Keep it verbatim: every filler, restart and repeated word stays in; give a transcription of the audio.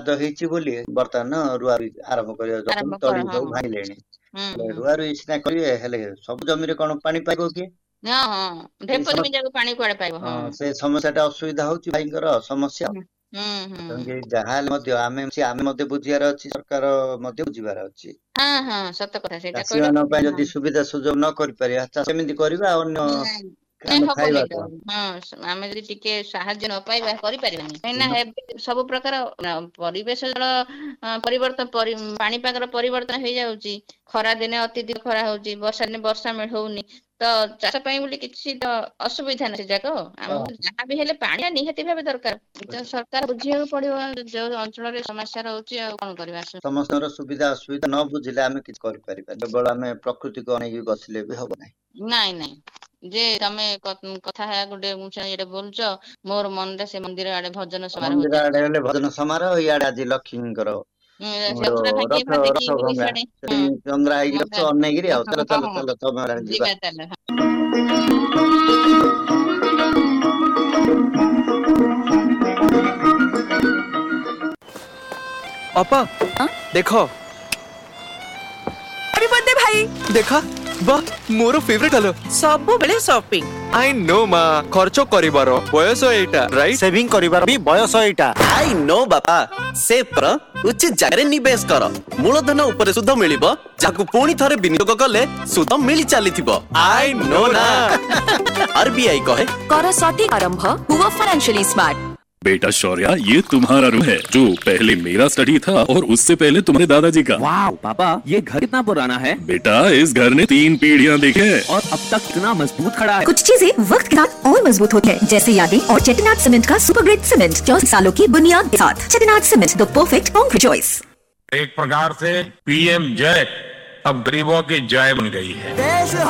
କାଦ ହେଇଛି ବୋଲି ବର୍ତ୍ତମାନ ରୁଆ ରୁଇ ଆରମ୍ଭ କରିବା ଆରମ୍ଭ ତଳି କର ହଁ ସବୁ ଭାଙ୍ଗିଲେଣି। ହୁଁ ହେଲେ ହୁଁ ରୁଆ ରୁଇ ସିନା କରିବେ ହେଲେ ସବୁ ଜମିରେ କଣ ପାଣି ପାଇବ କିଏ? ହଁ ହଁ ସେଇ ଢେପ ସମ ଜମି ଯାକୁ ପାଣି କୁଆଡେ ପାଇବ ହଁ। ସେ ସମସ୍ୟା ଟା ଅସୁବିଧା ହଉଛି ଭାଇଙ୍କର ସମସ୍ୟା। ହୁଁ ହୁଁ ହୁଁ ତେଣୁକି ଯାହାହେଲେ ମଧ୍ୟ ଆମେ ଆମେ ମଧ୍ୟ ବୁଝିବାର ଅଛି ସରକାର ମଧ୍ୟ ବୁଝିବାର ଅଛି। ହଁ ହଁ ସତ କଥା ସେଇଟା ଚାଷୀ କହିଲ ମାନଙ୍କ ପାଇଁ ହଁ। ଯଦି ସୁବିଧା ସୁଯୋଗ ନ କରିପାରିବା ଚାଷ କେମିତି କରିବା ଆଉ ଅନ୍ୟ ନାଇଁ ନାଇଁ ଆମେ ହବନି ଖାଇବା ତ କଣ? ହଁ ଆମେ ଯଦି ଟିକେ ସାହାଯ୍ୟ ନ ପାଇବା କରିପାରିବାନି କାହିଁକିନା ଦିନ ଏବେ ସବୁ ପ୍ରକାର ପରିବେଶ ଜଳ ପରିବର୍ତ୍ତନ ପାଣିପାଗର ପରିବର୍ତ୍ତନ ହେଇଯାଉଛି। ଖରା ଦିନେ ଅତ୍ୟଧିକ ଖରା ହଉଛି ବର୍ଷା ଦିନେ ବର୍ଷା ହଉନି ତ ଚାଷ ପାଇଁ ବୋଲି କିଛି ତ ଅସୁବିଧା ନାହିଁ ସେ ଯାକ ଆମକୁ ଯାହା ବି ହେଲେ ପାଣି ନିହାତି ଭାବେ ଦରକାର ସରକାର ବୁଝିବାକୁ ପଡିବ ଯୋଉ ଅଞ୍ଚଳରେ ସମସ୍ୟା ରହୁଛି ଆଉ କଣ କରିବା। ସମସ୍ତଙ୍କର ସୁବିଧା ଅସୁବିଧା ନ ବୁଝିଲେ ଆମେ କିଛି କରିପାରିବା କେବଳ ଆମେ ପ୍ରକୃତିକୁ ଅଣେଇକି ବସିଲେ ବି ହବ ନାହିଁ। ନାଇଁ ନାଇଁ ଯେ ତମେ କଥା ହେ ଗୋଟେ ଇଟେ ବୋଲୁଛ ମୋର ମନରେ ସେ ମନ୍ଦିର ଆଡେ ଭଜନ ସମାରୋହ ମନ୍ଦିର ଚାଲିଛି। ଆଡେ ହେଲେ ଭଜନ ସମାରୋହ ଇଆଡେ ଆଜି ଲକ୍ଷ୍ମୀଙ୍କର ସେ ମୋର ଅଧୁରା ଭାଙ୍ଗି ରଥ ଭାଙ୍ଗିକି ରଥ ବୋଲି ଭଙ୍ଗା ସିଆଡେ ସେଠି ହଁ ଚନ୍ଦ୍ରା ହେଇକି ମଙ୍ଗା ଅଛୁ ଅନେଇକିରି ଆଉ ଚାଲ ହଁ ଚାଲ ହଁ ଚାଲ ତମ ଆଡେ ଯିବା। ତାହେଲେ ହଁ। अपा देखो हैप्पी बर्थडे भाई देखा वाह मोर फेवरेट हलो सब बेले शॉपिंग आई नो माँ खर्च करिबार बयस एटा राइट सेविंग करिबार भी बयस एटा आई नो बापा सेव कर उचित जगह निवेश कर मूलधन उपरे सुध मिलिबो जाकु पुणी थरे विनियोग कले सुध मिली चलीथिबो आई नो ना आरबीआई कहे कर सटीक आरंभ हुआ फाइनेंशियली स्मार्ट। बेटा शौर्या ये तुम्हारा रूम है जो पहले मेरा स्टडी था और उससे पहले तुम्हारे दादाजी का। वाव पापा ये घर कितना पुराना है? बेटा इस घर ने तीन पीढ़ियां देखी है और अब तक कितना मजबूत खड़ा है। कुछ चीजें वक्त के साथ और मजबूत होती हैं, जैसे यादें और चेटिनाट सीमेंट का सुपर ग्रेट सीमेंट चौदह सालों की बुनियाद के साथ। चेटिनाट cement the perfect concrete choice. एक प्रकार से पीएम जय अब गरीबों की जय बन गई है।